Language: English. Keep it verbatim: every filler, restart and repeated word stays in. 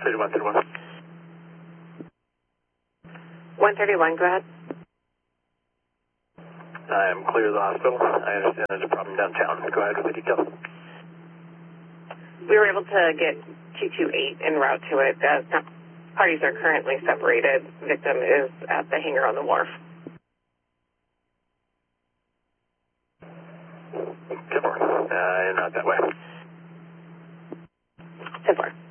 thirty-one, thirty-one. one thirty-one, go ahead. I am clear of the hospital. I understand there's a problem downtown. Go ahead with the details. We were able to get two two eight en route to it. The parties are currently separated. Victim is at the hangar on the wharf. ten four. Uh, not that way. ten four.